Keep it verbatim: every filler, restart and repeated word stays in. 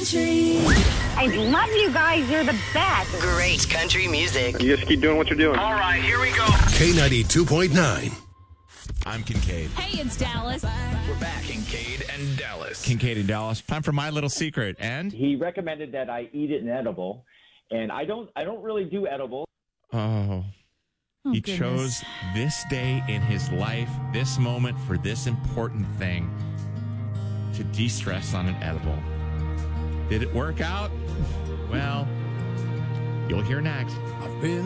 country. I love you guys. You're the best. Great country music. You just keep doing what you're doing. All right, here we go. K ninety-two point nine. I'm Kincaid. Hey, it's Dallas. We're back, Kincaid and Dallas. Kincaid and Dallas. Time for my little secret. And He recommended that I eat it in edible, and I don't. I don't really do edible. oh, Oh, he goodness. chose this day in his life, this moment for this important thing to de-stress on an edible. Did it work out? Well, you'll hear next. I've been